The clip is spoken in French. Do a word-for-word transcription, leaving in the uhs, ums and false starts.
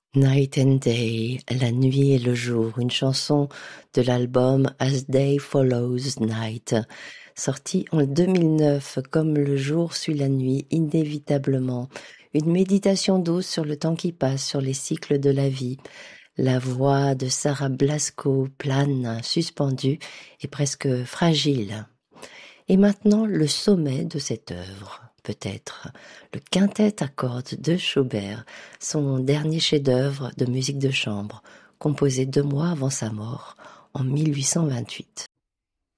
Night and Day, la nuit et le jour, une chanson de l'album As Day Follows Night, sorti en deux mille neuf, comme le jour suit la nuit, inévitablement. Une méditation douce sur le temps qui passe, sur les cycles de la vie. La voix de Sarah Blasko plane, suspendue et presque fragile. Et maintenant, le sommet de cette œuvre, peut-être, le quintet à cordes de Schubert, son dernier chef-d'œuvre de musique de chambre, composé deux mois avant sa mort, en mille huit cent vingt-huit.